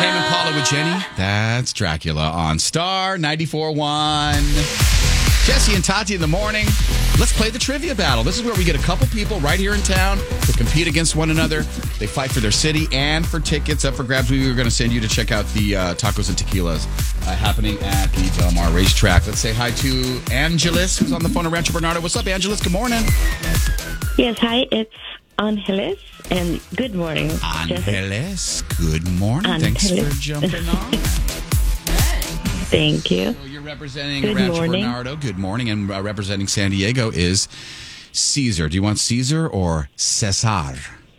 Tame Impala with Jenny. That's Dracula on Star 94.1. Jesse and Tati in the morning. Let's play the trivia battle. This is where we get a couple people right here in town to compete against one another. They fight for their city and for tickets up for grabs. We were going to send you to check out the Tacos and Tequilas happening at the Del Mar Racetrack. Let's say hi to Angeles, who's on the phone at Rancho Bernardo. What's up, Angeles? Good morning. Yes, hi, it's Angeles, and good morning. Angeles, good morning. Thanks for jumping on. Thank you. So you're representing Rancho Bernardo. Good morning. And representing San Diego is Caesar. Do you want Caesar or Cesar?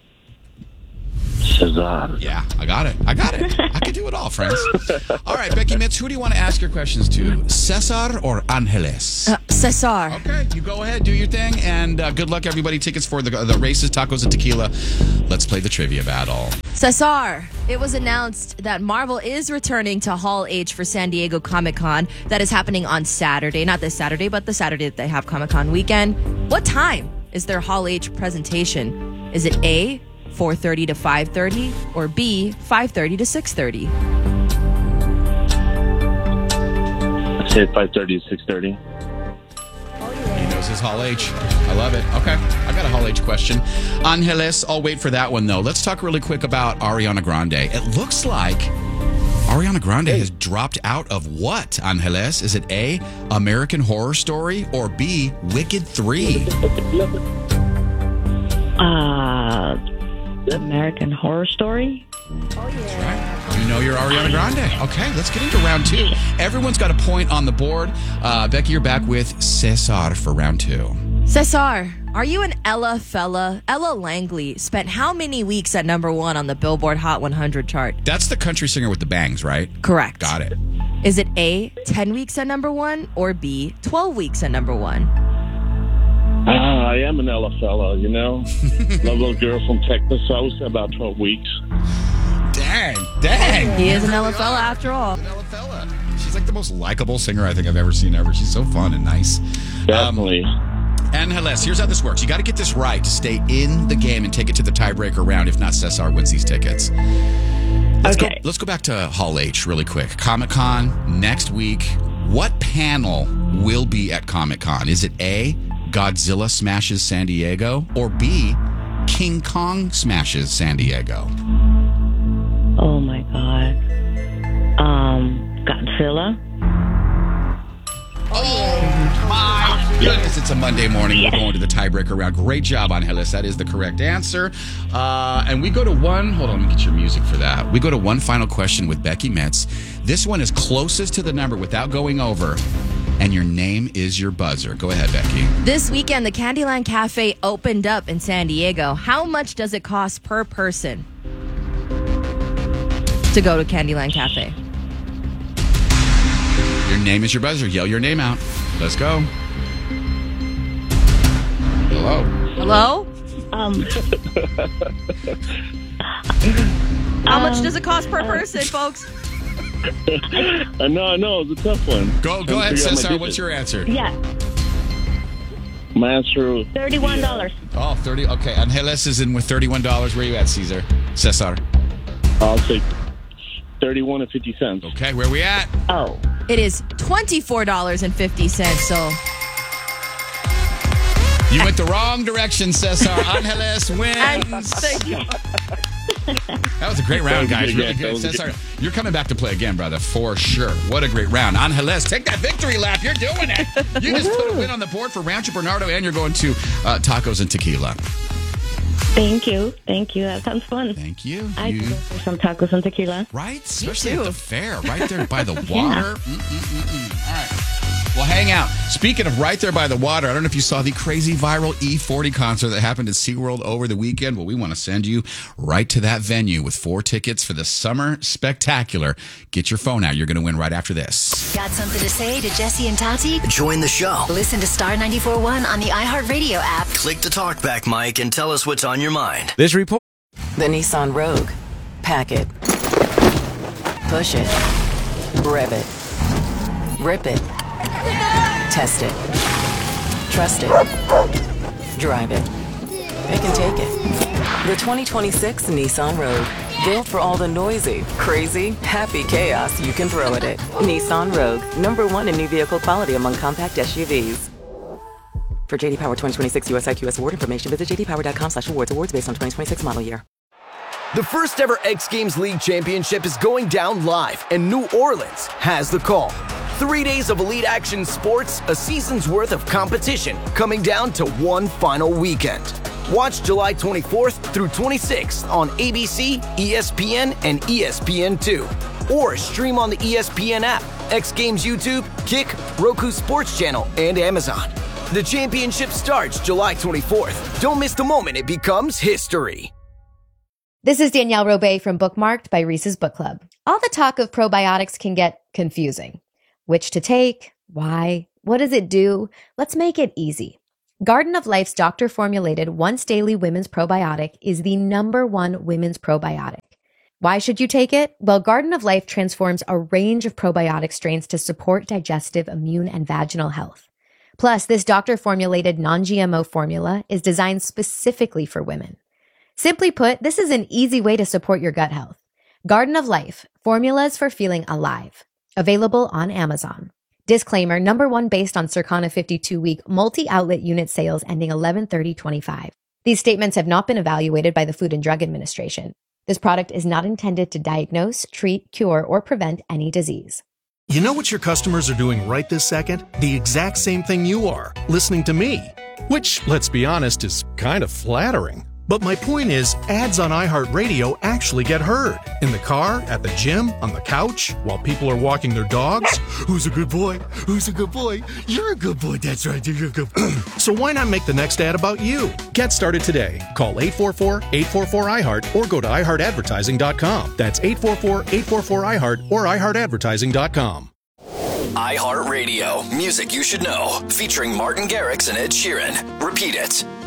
Cesar. Yeah, I got it. I can do it all, friends. All right, Becky Mitz, who do you want to ask your questions to? Cesar or Angeles? Cesar. Okay, you go ahead, do your thing, and good luck, everybody. Tickets for the races, tacos, and tequila. Let's play the trivia battle. Cesar, it was announced that Marvel is returning to Hall H for San Diego Comic-Con. That is happening on Saturday. Not this Saturday, but the Saturday that they have Comic-Con weekend. What time is their Hall H presentation? Is it A, 4:30 to 5:30, or B, 5:30 to 6:30? I say 5:30 to 6:30. He knows his Hall H. I love it. Okay, I got a Hall H question. Angeles, I'll wait for that one, though. Let's talk really quick about Ariana Grande. It looks like Ariana Grande has dropped out of what, Angeles? Is it A, American Horror Story, or B, Wicked 3? American Horror Story. That's right. You know you're Ariana Grande. Okay, let's get into round two. Everyone's got a point on the board. Becky, you're back with Cesar for round two. Cesar, are you an Ella fella? Ella Langley spent how many weeks at number one on the Billboard Hot 100 chart? That's the country singer with the bangs, right? Correct. Got it. Is it A, 10 weeks at number one, or B, 12 weeks at number one? I am an Ella fella, you know. Love little girl from Texas, so I would say about 12 weeks. Dang. He is an Ella fella after all. An Ella fella. She's like the most likable singer I think I've ever seen ever. She's so fun and nice. Definitely. Angeles, here's how this works. You got to get this right to stay in the game and take it to the tiebreaker round. If not, Cesar wins these tickets. Let's go back to Hall H really quick. Comic-Con next week. What panel will be at Comic-Con? Is it A, Godzilla smashes San Diego, or B, King Kong smashes San Diego? Oh my God. Godzilla. Oh my goodness, it's a Monday morning. We're going to the tiebreaker round. Great job, Angeles. That is the correct answer. And we go to one, hold on, let me get your music for that. We go to one final question with Becky Metz. This one is closest to the number without going over. And your name is your buzzer. Go ahead, Becky. This weekend, the Candyland Cafe opened up in San Diego. How much does it cost per person to go to Candyland Cafe? Your name is your buzzer. Yell your name out. Let's go. Hello? Hello? How much does it cost per person, folks? I know. It's a tough one. Go ahead, Cesar. What's your answer? Yeah. My answer is $31. Oh, 30. Okay, Angeles is in with $31. Where are you at, Cesar? I'll take 31 and 50 cents. Okay, where are we at? Oh. It is $24.50, so... You went the wrong direction, Cesar. Angeles wins. Thank you. That was a great round, guys. Really good. Cesar, you're coming back to play again, brother, for sure. What a great round. Angeles, take that victory lap. You're doing it. You just put a win on the board for Rancho Bernardo, and you're going to tacos and tequila. Thank you. That sounds fun. Thank you. I could go for some tacos and tequila. Right? Especially at the fair, right there by the water. All right. Well, hang out. Speaking of right there by the water, I don't know if you saw the crazy viral E40 concert that happened at SeaWorld over the weekend. Well, we want to send you right to that venue with 4 tickets for the Summer Spectacular. Get your phone out. You're going to win right after this. Got something to say to Jesse and Tati? Join the show. Listen to Star 94.1 on the iHeartRadio app. Click the talkback mic and tell us what's on your mind. This report. The Nissan Rogue. Pack it. Push it. Rev it. Rip it. Test it. Trust it. Drive it. It can take it. The 2026 Nissan Rogue. Built for all the noisy, crazy, happy chaos you can throw at it. Nissan Rogue, #1 in new vehicle quality among compact SUVs. For JD Power 2026 US IQS award information, visit jdpower.com/awards. Awards based on 2026 model year. The first ever X Games League Championship is going down live, and New Orleans has the call. 3 days of elite action sports, a season's worth of competition, coming down to one final weekend. Watch July 24th through 26th on ABC, ESPN, and ESPN2. Or stream on the ESPN app, X Games YouTube, Kick, Roku Sports Channel, and Amazon. The championship starts July 24th. Don't miss the moment it becomes history. This is Danielle Robay from Bookmarked by Reese's Book Club. All the talk of probiotics can get confusing. Which to take? Why? What does it do? Let's make it easy. Garden of Life's doctor-formulated once-daily women's probiotic is the #1 women's probiotic. Why should you take it? Well, Garden of Life transforms a range of probiotic strains to support digestive, immune, and vaginal health. Plus, this doctor-formulated non-GMO formula is designed specifically for women. Simply put, this is an easy way to support your gut health. Garden of Life, formulas for feeling alive. Available on Amazon. Disclaimer, #1 based on Circana 52-week multi-outlet unit sales ending 11/30/25. These statements have not been evaluated by the Food and Drug Administration. This product is not intended to diagnose, treat, cure, or prevent any disease. You know what your customers are doing right this second? The exact same thing you are, listening to me. Which, let's be honest, is kind of flattering. But my point is, ads on iHeartRadio actually get heard. In the car, at the gym, on the couch, while people are walking their dogs. Who's a good boy? Who's a good boy? You're a good boy. That's right. You're a good boy. So why not make the next ad about you? Get started today. Call 844-844-iHeart or go to iHeartAdvertising.com. That's 844-844-iHeart or iHeartAdvertising.com. iHeartRadio, music you should know, featuring Martin Garrix and Ed Sheeran. Repeat it.